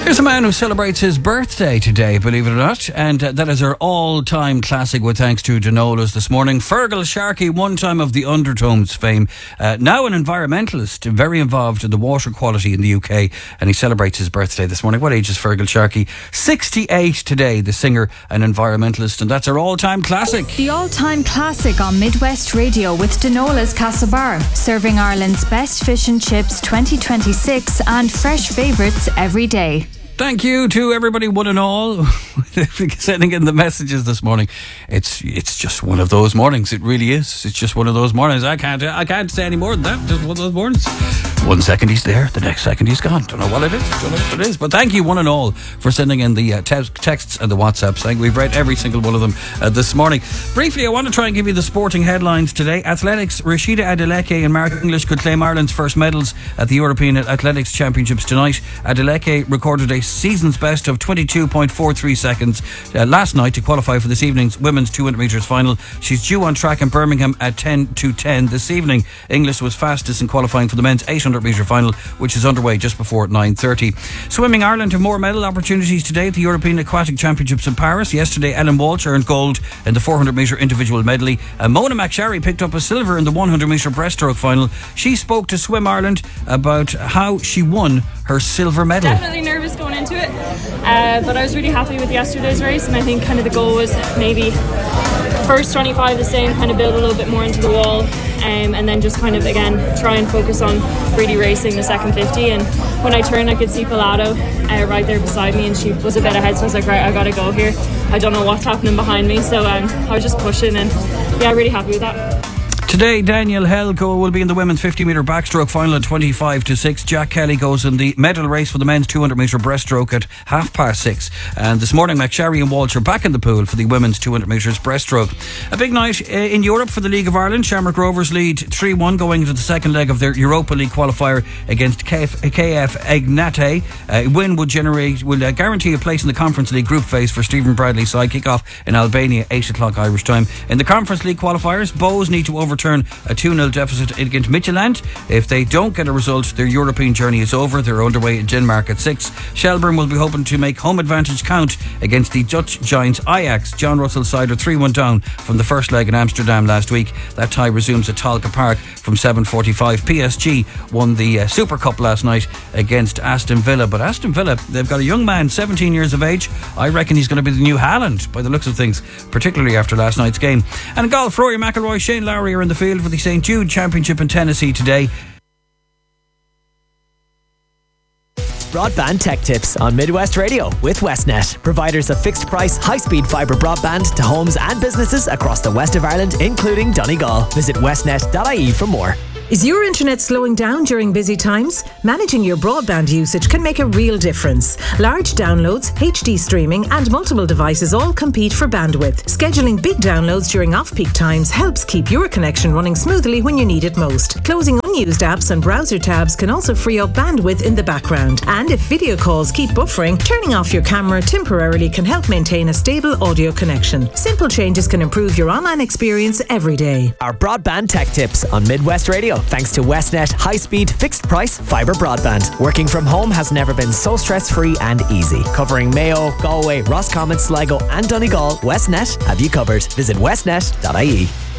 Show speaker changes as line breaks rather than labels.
Here's a man who celebrates his birthday today, believe it or not, and that is our all-time classic with thanks to Danolas this morning. Fergal Sharkey, one time of the Undertones fame, now an environmentalist, very involved in the water quality in the UK, and he celebrates his birthday this morning. What age is Fergal Sharkey? 68 today, the singer and environmentalist, and that's our all-time classic.
The all-time classic on Midwest Radio with Danolas Castlebar, serving Ireland's best fish and chips 2026 and fresh favourites every day.
Thank you to everybody, one and all, sending in the messages this morning. It's just one of those mornings. It really is. It's just one of those mornings. I can't say any more than that. Just one of those mornings. 1 second he's there, the next second he's gone. Don't know what it is. But thank you, one and all, for sending in the texts and the WhatsApps. Saying we've read every single one of them this morning. Briefly, I want to try and give you the sporting headlines today. Athletics: Rashida Adeleke and Mark English could claim Ireland's first medals at the European Athletics Championships tonight. Adeleke recorded a season's best of 22.43 seconds last night to qualify for this evening's women's 200 metres final. She's due on track in Birmingham at 10 to 10 this evening. English was fastest in qualifying for the men's 800 metre final, which is underway just before 9:30. Swimming: Ireland have more medal opportunities today at the European Aquatic Championships in Paris. Yesterday, Ellen Walsh earned gold in the 400 metre individual medley. Mona McSharry picked up a silver in the 100 metre breaststroke final. She spoke to Swim Ireland about how she won her silver medal.
Definitely nervous going into it, but I was really happy with yesterday's race, and I think kind of the goal was maybe first 25 the same, kind of build a little bit more into the wall, and then just kind of again try and focus on really racing the second 50. And when I turned, I could see Pilato right there beside me, and she was a bit ahead, so I was like, right, I gotta go here. I don't know what's happening behind me, so I was just pushing, and yeah, really happy with that.
Today, Daniel Helco will be in the women's 50 metre backstroke final at 25 to 6. Jack Kelly goes in the medal race for the men's 200 metre breaststroke at 6:30. And this morning, McSharry and Walsh are back in the pool for the women's 200 metres breaststroke. A big night in Europe for the League of Ireland. Shamrock Rovers lead 3-1 going into the second leg of their Europa League qualifier against KF Ignate. A win will guarantee a place in the Conference League group phase for Stephen Bradley's side. Kick-off in Albania, 8 o'clock Irish time. In the Conference League qualifiers, Bows need to overturn a 2-0 deficit against Midtjylland. If they don't get a result, their European journey is over. They're underway in Denmark at 6. Shelburne will be hoping to make home advantage count against the Dutch giants Ajax. John Russell's side are 3-1 down from the first leg in Amsterdam last week. That tie resumes at Talca Park from 7:45. PSG won the Super Cup last night against Aston Villa, but Aston Villa, they've got a young man, 17 years of age. I reckon he's going to be the new Haaland by the looks of things, particularly after last night's game. And in golf, Rory McIlroy, Shane Lowry are in the field for the St. Jude Championship in Tennessee today.
Broadband Tech Tips on Midwest Radio with Westnet, providers of fixed price, high-speed fibre broadband to homes and businesses across the west of Ireland, including Donegal. Visit westnet.ie for more.
Is your internet slowing down during busy times? Managing your broadband usage can make a real difference. Large downloads, HD streaming and multiple devices all compete for bandwidth. Scheduling big downloads during off-peak times helps keep your connection running smoothly when you need it most. Closing unused apps and browser tabs can also free up bandwidth in the background. And if video calls keep buffering, turning off your camera temporarily can help maintain a stable audio connection. Simple changes can improve your online experience every day.
Our Broadband Tech Tips on Midwest Radio, thanks to Westnet high-speed, fixed-price fibre broadband. Working from home has never been so stress-free and easy. Covering Mayo, Galway, Roscommon, Sligo and Donegal, Westnet have you covered. Visit westnet.ie.